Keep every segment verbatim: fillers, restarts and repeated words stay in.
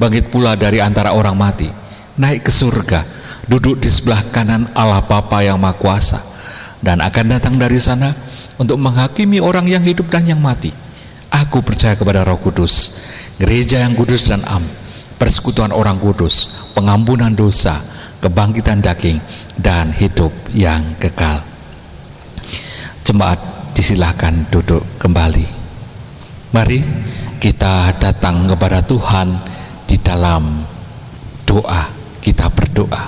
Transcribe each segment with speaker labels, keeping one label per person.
Speaker 1: bangkit pula dari antara orang mati, naik ke surga, duduk di sebelah kanan Allah Bapa yang Maha Kuasa, dan akan datang dari sana untuk menghakimi orang yang hidup dan yang mati. Aku percaya kepada Roh Kudus, gereja yang kudus dan am, persekutuan orang kudus, pengampunan dosa, kebangkitan daging, dan hidup yang kekal. Jemaat disilahkan duduk kembali. Mari kita datang kepada Tuhan di dalam doa. Kita berdoa.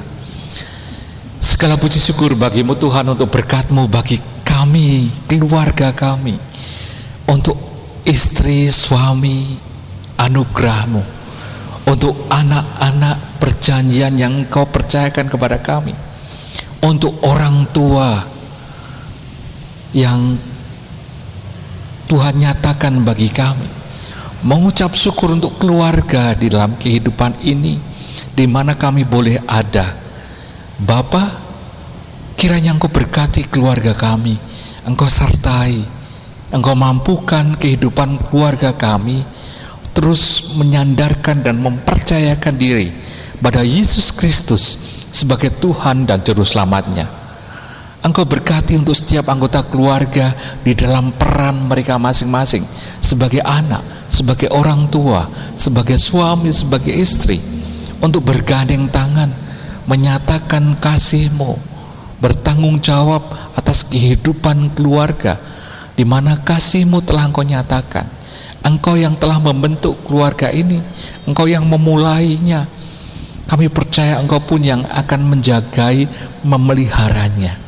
Speaker 1: Segala puji syukur bagimu Tuhan untuk berkat-Mu bagi kami, keluarga kami, untuk istri, suami, anugerah-Mu, untuk anak-anak perjanjian yang Engkau percayakan kepada kami, untuk orang tua yang Tuhan nyatakan bagi kami, mengucap syukur untuk keluarga di dalam kehidupan ini di mana kami boleh ada. Bapa, kiranya Engkau berkati keluarga kami, Engkau sertai, Engkau mampukan kehidupan keluarga kami terus menyandarkan dan mempercayakan diri pada Yesus Kristus sebagai Tuhan dan Juru Selamatnya. Engkau berkati untuk setiap anggota keluarga di dalam peran mereka masing-masing, sebagai anak, sebagai orang tua, sebagai suami, sebagai istri, untuk bergandeng tangan, menyatakan kasih-Mu, bertanggung jawab atas kehidupan keluarga, di mana kasih-Mu telah Engkau nyatakan. Engkau yang telah membentuk keluarga ini, Engkau yang memulainya. Kami percaya Engkau pun yang akan menjagai, memeliharanya.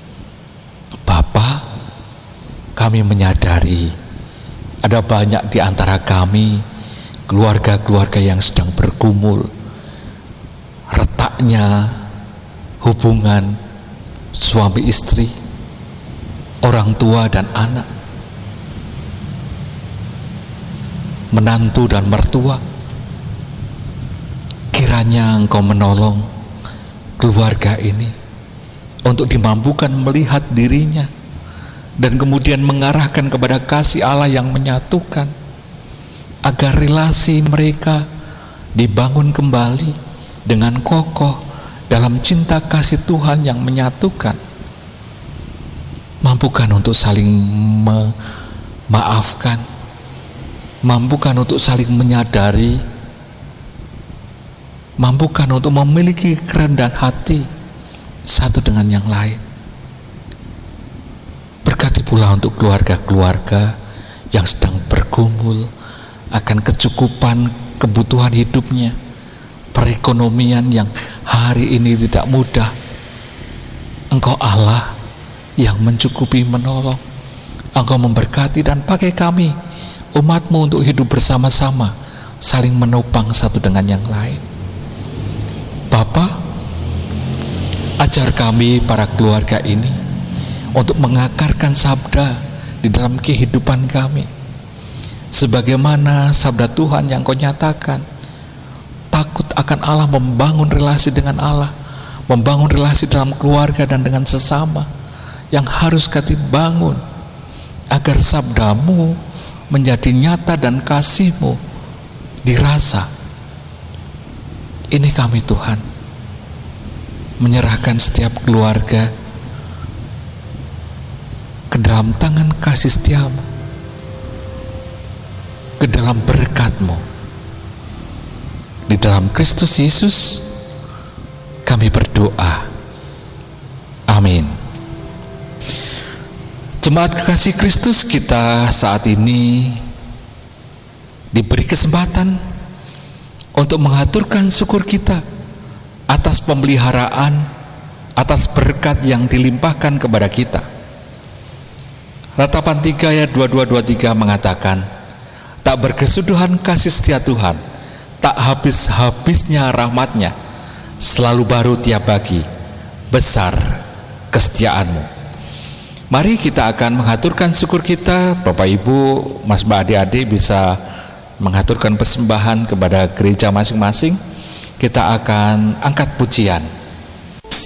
Speaker 1: Bapa, kami menyadari ada banyak di antara kami, keluarga-keluarga yang sedang bergumul, retaknya hubungan suami istri, orang tua dan anak, menantu dan mertua. Kiranya Engkau menolong keluarga ini untuk dimampukan melihat dirinya dan kemudian mengarahkan kepada kasih Allah yang menyatukan, agar relasi mereka dibangun kembali dengan kokoh dalam cinta kasih Tuhan yang menyatukan. Mampukan untuk saling memaafkan, mampukan untuk saling menyadari, mampukan untuk memiliki kerendahan hati satu dengan yang lain. Berkati pula untuk keluarga-keluarga yang sedang bergumul akan kecukupan kebutuhan hidupnya, perekonomian yang hari ini tidak mudah. Engkau Allah yang mencukupi, menolong. Engkau memberkati dan pakai kami, umat-Mu, untuk hidup bersama-sama, saling menopang satu dengan yang lain. Bapa, ajar kami para keluarga ini untuk mengakarkan sabda di dalam kehidupan kami, sebagaimana sabda Tuhan yang Kau nyatakan. Takut akan Allah, membangun relasi dengan Allah, membangun relasi dalam keluarga dan dengan sesama, yang harus kami bangun agar sabda-Mu menjadi nyata dan kasih-Mu dirasa. Ini kami Tuhan, menyerahkan setiap keluarga ke dalam tangan kasih setia-Mu, ke dalam berkat-Mu. Di dalam Kristus Yesus kami berdoa. Amin. Jemaat kekasih Kristus, kita saat ini diberi kesempatan untuk mengaturkan syukur kita atas pemeliharaan, atas berkat yang dilimpahkan kepada kita. Ratapan tiga ayat dua puluh dua dua puluh tiga mengatakan, tak berkesudahan kasih setia Tuhan, tak habis-habisnya rahmat-Nya, selalu baru tiap pagi, besar kesetiaan-Mu. Mari kita akan mengaturkan syukur kita. Bapak Ibu, Mas Mbak, adik-adik bisa mengaturkan persembahan kepada gereja masing-masing. Kita akan angkat pujian.